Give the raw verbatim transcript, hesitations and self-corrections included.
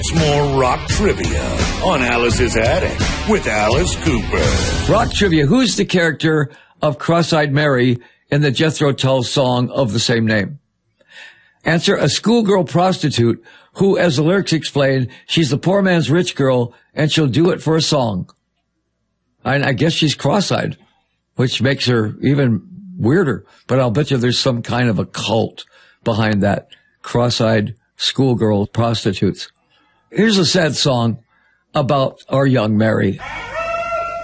It's more rock trivia on Alice's Attic with Alice Cooper. Rock trivia. Who's the character of Cross-Eyed Mary in the Jethro Tull song of the same name? Answer: a schoolgirl prostitute who, as the lyrics explain, she's the poor man's rich girl and she'll do it for a song. And I guess she's cross-eyed, which makes her even weirder. But I'll bet you there's some kind of a cult behind that. Cross-eyed schoolgirl prostitutes. Here's a sad song about our young Mary.